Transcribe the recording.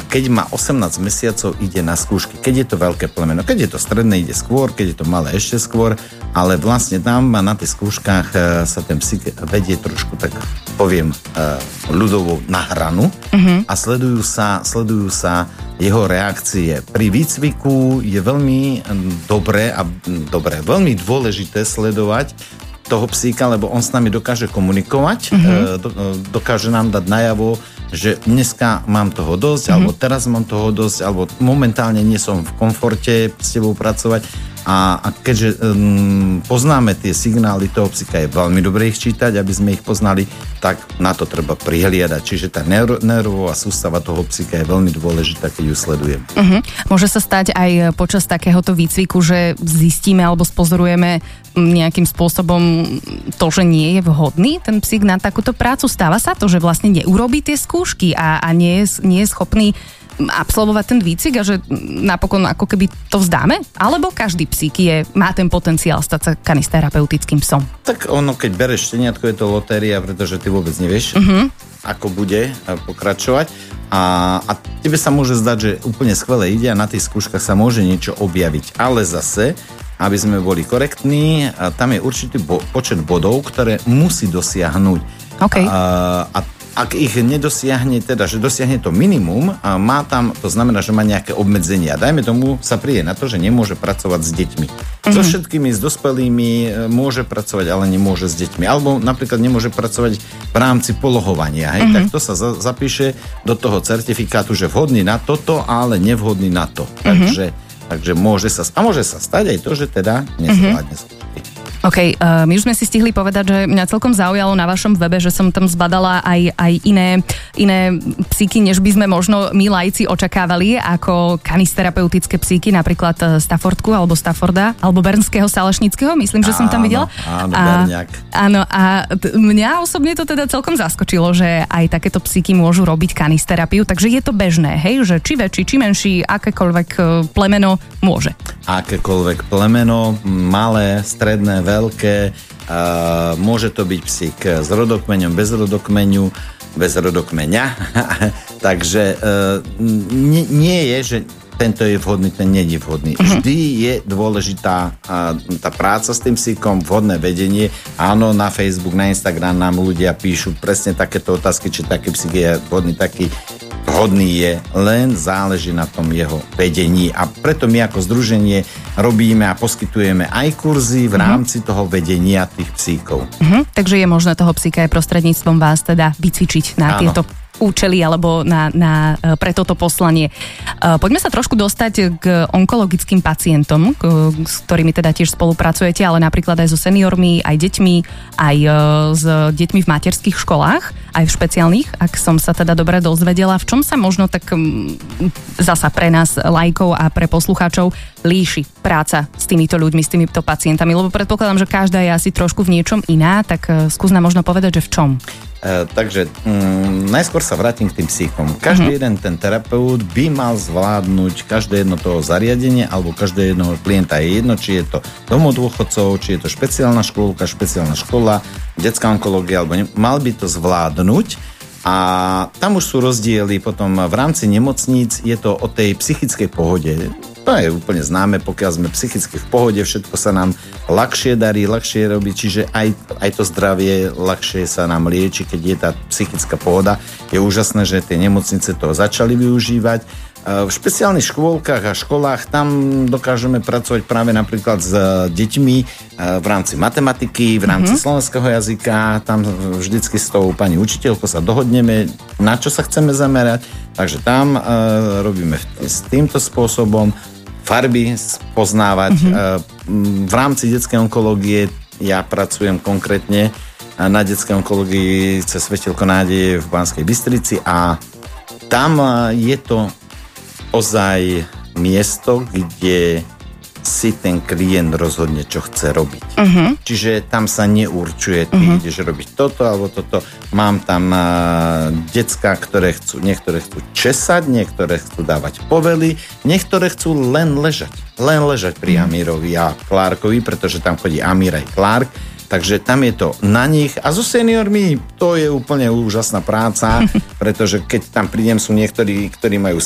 keď má 18 mesiacov, ide na skúšky. Keď je to veľké plemeno, keď je to stredné, ide skôr, keď je to malé, ešte skôr, ale vlastne tam na tých skúškach sa ten psík vedie trošku, tak poviem, ľudovo na hranu a sledujú sa jeho reakcie. Pri výcviku je veľmi veľmi dôležité sledovať toho psíka, lebo on s nami dokáže komunikovať, dokáže nám dať najavo, že dneska mám toho dosť, alebo teraz mám toho dosť, alebo momentálne nie som v komforte s tebou pracovať. A keďže poznáme tie signály toho psíka, je veľmi dobre ich čítať, aby sme ich poznali, tak na to treba prihliadať. Čiže tá nervová sústava toho psíka je veľmi dôležitá, keď ju sledujem. Môže sa stať aj počas takéhoto výcviku, že zistíme alebo spozorujeme nejakým spôsobom to, že nie je vhodný ten psík na takúto prácu. Stáva sa to, že vlastne neurobí tie skúšky a nie je schopný absolvovať ten výcvik a že napokon ako keby to vzdáme? Alebo každý psík má ten potenciál stať sa kanisterapeutickým psom? Tak ono, keď bereš šteniatko, je to lotéria, pretože ty vôbec nevieš, ako bude pokračovať. A tebe sa môže zdať, že úplne skvelé ide a na tých skúškach sa môže niečo objaviť. Ale zase, aby sme boli korektní, tam je určitý počet bodov, ktoré musí dosiahnuť. Okay. A ak ich nedosiahne, teda, že dosiahne to minimum, a má tam, to znamená, že má nejaké obmedzenia. Dajme tomu, sa príde na to, že nemôže pracovať s deťmi. So všetkými, s dospelými môže pracovať, ale nemôže s deťmi. Alebo napríklad nemôže pracovať v rámci polohovania. Tak to sa zapíše do toho certifikátu, že vhodný na toto, ale nevhodný na to. Takže môže sa stať aj to, že teda nezvládne skúšky. OK, my už sme si stihli povedať, že mňa celkom zaujalo na vašom webe, že som tam zbadala aj iné psíky, než by sme možno my laici očakávali, ako kanisterapeutické psíky, napríklad Staffordku alebo Stafforda, alebo bernského salešnického, myslím, že som tam videla. Áno, berňak. Áno, a mňa osobne to teda celkom zaskočilo, že aj takéto psíky môžu robiť kanisterapiu, takže je to bežné, hej, že či väčší, či menší, akékoľvek plemeno môže. Akékoľvek plemeno, malé, stredné, veľké, môže to byť psík s rodokmeňom, bez rodokmeňa. Takže nie je, že tento je vhodný, ten nie je vhodný. Vždy je dôležitá tá práca s tým psíkom, vhodné vedenie. Áno, na Facebook, na Instagram nám ľudia píšu presne takéto otázky, či taký psík je vhodný, taký vhodný je, len záleží na tom jeho vedení. A preto my ako združenie robíme a poskytujeme aj kurzy v rámci toho vedenia tých psíkov. Takže je možné toho psíka aj prostredníctvom vás teda vycvičiť na tieto účely alebo pre toto poslanie. Poďme sa trošku dostať k onkologickým pacientom, s ktorými teda tiež spolupracujete, ale napríklad aj so seniormi, aj deťmi, aj s deťmi v materských školách, aj v špeciálnych, ak som sa teda dobre dozvedela. V čom sa možno tak zasa pre nás laikov a pre poslucháčov líši práca s týmito ľuďmi, s týmito pacientami? Lebo predpokladám, že každá je asi trošku v niečom iná, tak skús nám možno povedať, že v čom? Takže najskôr sa vrátim k tým psíkom. Každý jeden ten terapeut by mal zvládnuť každé jedno toho zariadenie alebo každé jedného klienta. Je jedno, či je to domov dôchodcov, či je to špeciálna škola, detská onkológia, alebo mal by to zvládnuť. A tam už sú rozdiely potom v rámci nemocníc, je to o tej psychickej pohode. To je úplne známe, pokiaľ sme psychicky v pohode, všetko sa nám ľahšie darí, ľahšie robí, čiže aj to zdravie ľahšie sa nám lieči, keď je tá psychická pohoda. Je úžasné, že tie nemocnice to začali využívať. V špeciálnych škôlkach a školách tam dokážeme pracovať práve napríklad s deťmi v rámci matematiky, v rámci slovenského jazyka. Tam vždycky s tou pani učiteľkou sa dohodneme, na čo sa chceme zamerať. Takže tam robíme s týmto spôsobom farby poznávať. V rámci detskej onkológie ja pracujem konkrétne na detskej onkológii cez Svetielko nádeje v Banskej Bystrici a tam je to ozaj miesto, kde si ten klient rozhodne, čo chce robiť. Čiže tam sa neurčuje, ty ideš robiť toto alebo toto. Mám tam decká, niektoré chcú česať, niektoré chcú dávať povely, niektoré chcú len ležať pri Amírovi a Clarkovi, pretože tam chodí Amír aj Clark. Takže tam je to na nich. A so seniormi to je úplne úžasná práca, pretože keď tam prídem, sú niektorí, ktorí majú